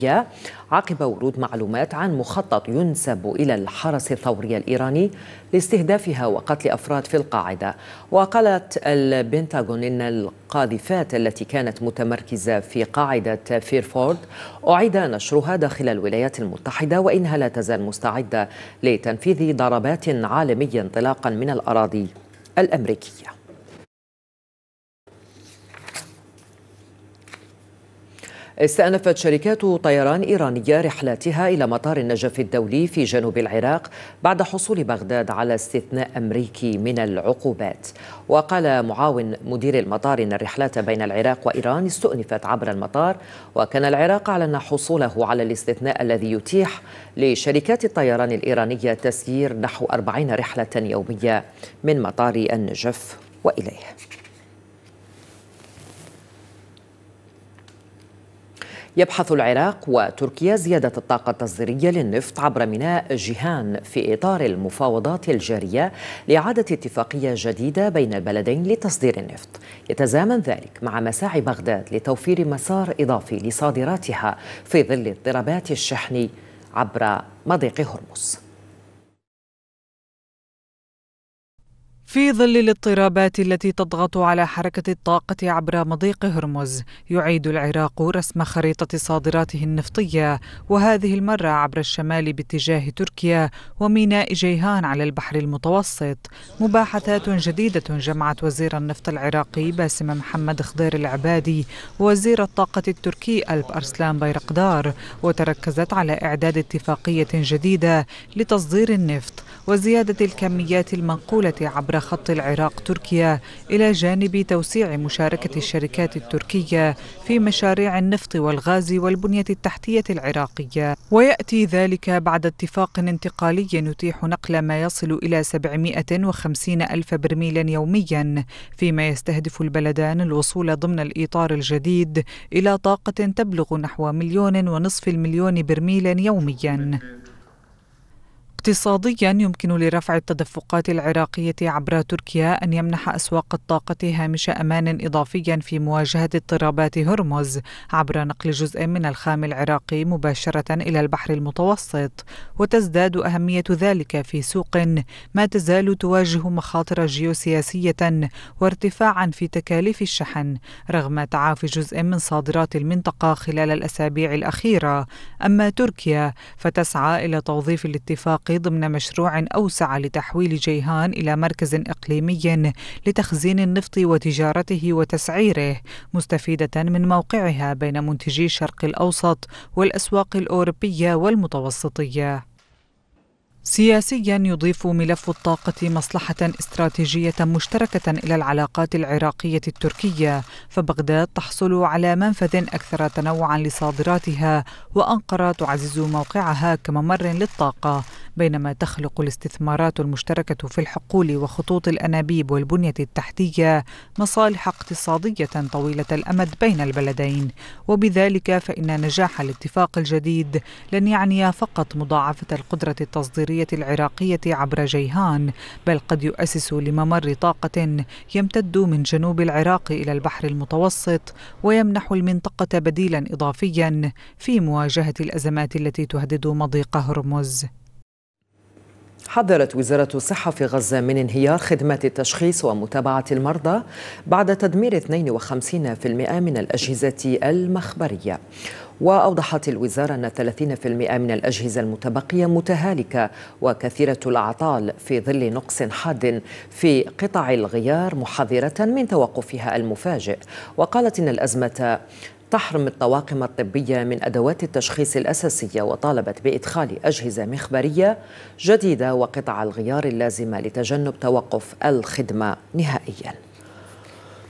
عقب ورود معلومات عن مخطط ينسب إلى الحرس الثوري الإيراني لاستهدافها وقتل أفراد في القاعدة. وقالت البنتاغون إن القاذفات التي كانت متمركزة في قاعدة فيرفورد أعيد نشرها داخل الولايات المتحدة، وإنها لا تزال مستعدة لتنفيذ ضربات عالمية انطلاقا من الأراضي الأمريكية. استأنفت شركات طيران إيرانية رحلاتها إلى مطار النجف الدولي في جنوب العراق بعد حصول بغداد على استثناء أمريكي من العقوبات. وقال معاون مدير المطار إن الرحلات بين العراق وإيران استؤنفت عبر المطار، وكان العراق أعلن حصوله على الاستثناء الذي يتيح لشركات الطيران الإيرانية تسيير نحو 40 رحلة يومية من مطار النجف وإليه. يبحث العراق وتركيا زيادة الطاقة التصديرية للنفط عبر ميناء جيهان في إطار المفاوضات الجارية لإعادة اتفاقية جديدة بين البلدين لتصدير النفط. يتزامن ذلك مع مساعي بغداد لتوفير مسار إضافي لصادراتها في ظل اضطرابات الشحن عبر مضيق هرمز. في ظل الاضطرابات التي تضغط على حركة الطاقة عبر مضيق هرمز، يعيد العراق رسم خريطة صادراته النفطية، وهذه المرة عبر الشمال باتجاه تركيا وميناء جيهان على البحر المتوسط. مباحثات جديدة جمعت وزير النفط العراقي باسم محمد خضير العبادي ووزير الطاقة التركي ألب أرسلان بيرقدار، وتركزت على إعداد اتفاقية جديدة لتصدير النفط وزيادة الكميات المنقولة عبر خط العراق-تركيا، إلى جانب توسيع مشاركة الشركات التركية في مشاريع النفط والغاز والبنية التحتية العراقية. ويأتي ذلك بعد اتفاق انتقالي يتيح نقل ما يصل إلى 750 ألف برميل يوميا، فيما يستهدف البلدان الوصول ضمن الإطار الجديد إلى طاقة تبلغ نحو 1.5 مليون برميل يوميا. اقتصاديا، يمكن لرفع التدفقات العراقية عبر تركيا أن يمنح أسواق الطاقة هامش أمان إضافيا في مواجهة اضطرابات هرمز عبر نقل جزء من الخام العراقي مباشرة إلى البحر المتوسط، وتزداد أهمية ذلك في سوق ما تزال تواجه مخاطر جيوسياسية وارتفاعا في تكاليف الشحن رغم تعافي جزء من صادرات المنطقة خلال الأسابيع الأخيرة. أما تركيا فتسعى إلى توظيف الاتفاق ضمن مشروع أوسع لتحويل جيهان إلى مركز إقليمي لتخزين النفط وتجارته وتسعيره، مستفيدة من موقعها بين منتجي الشرق الأوسط والأسواق الأوروبية والمتوسطية. سياسيا، يضيف ملف الطاقة مصلحة استراتيجية مشتركة إلى العلاقات العراقية التركية، فبغداد تحصل على منفذ أكثر تنوعا لصادراتها، وأنقرة تعزز موقعها كممر للطاقة، بينما تخلق الاستثمارات المشتركة في الحقول وخطوط الأنابيب والبنية التحتية مصالح اقتصادية طويلة الأمد بين البلدين. وبذلك فإن نجاح الاتفاق الجديد لن يعني فقط مضاعفة القدرة التصديرية العراقية عبر جيهان، بل قد يؤسس لممر طاقة يمتد من جنوب العراق إلى البحر المتوسط، ويمنح المنطقة بديلا إضافيا في مواجهة الأزمات التي تهدد مضيق هرمز. حذرت وزارة الصحة في غزة من انهيار خدمات التشخيص ومتابعة المرضى بعد تدمير 52% من الأجهزة المخبرية. وأوضحت الوزارة أن 30% من الأجهزة المتبقية متهالكة وكثيرة الأعطال في ظل نقص حاد في قطع الغيار، محذرة من توقفها المفاجئ. وقالت إن الأزمة تحرم الطواقم الطبية من أدوات التشخيص الأساسية، وطالبت بإدخال أجهزة مخبرية جديدة وقطع الغيار اللازمة لتجنب توقف الخدمة نهائياً.